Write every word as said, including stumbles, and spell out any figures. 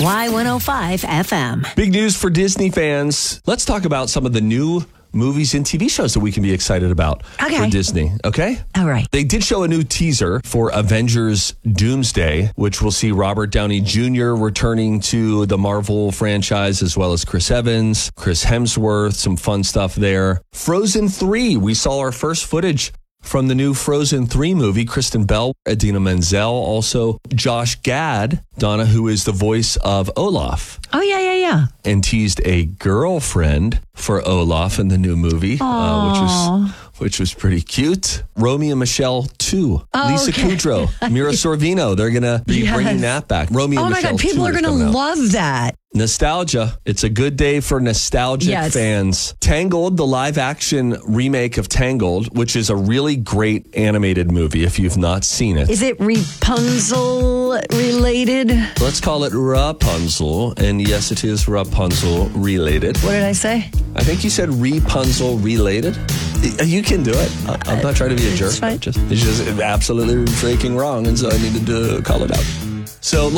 Y one oh five F M. Big news for Disney fans. Let's talk about some of the new movies and T V shows that we can be excited about Okay. for Disney. Okay? All right. They did show a new teaser for Avengers Doomsday, which will see Robert Downey Junior returning to the Marvel franchise, as well as Chris Evans, Chris Hemsworth, some fun stuff there. Frozen three, we saw our first footage from the new Frozen three movie. Kristen Bell, Idina Menzel, also Josh Gad, Donna, who is the voice of Olaf, Oh, yeah, yeah, yeah. and teased a girlfriend for Olaf in the new movie, uh, which was which was pretty cute. Romeo and Michelle two, Oh, Lisa okay. Kudrow, Mira Sorvino. They're going to be Yes. bringing that back. Romeo Oh, and my Michelle God. People two are is going to coming out. love that. Nostalgia. It's a good day for nostalgic Yes. fans. Tangled, the live action remake of Tangled, which is a really great animated movie if you've not seen it. Is it Rapunzel related? Let's call it Rapunzel. And yes, it is Rapunzel related. What did I say? I think you said Rapunzel related. You can do it. I'm not trying to be a jerk. It's fine. Just, it's just absolutely freaking wrong. And so I needed to call it out. So